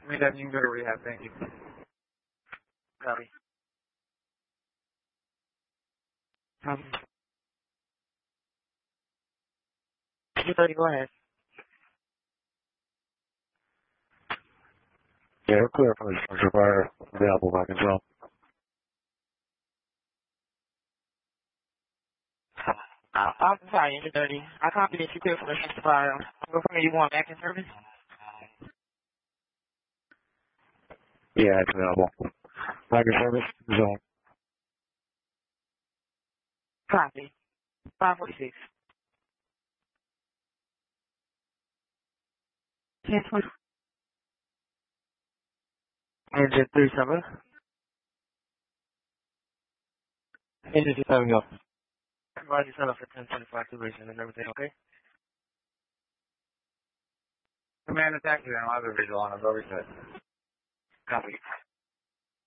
I mean, that you can go to rehab. Thank you. Copy. Copy. 230, go ahead. Yeah, we're clear for the structure fire available back as well. I'm sorry, Engine 30. I copy that you clear for the structure fire. What fire you want back in service? Yeah, it's available. Back in service zone. Copy. 546. Cancel. Engine 37. Engine 27, go. Roger, set up for 1025 duration and everything, okay? Command attack, you don't have a visual on it, over set. Copy.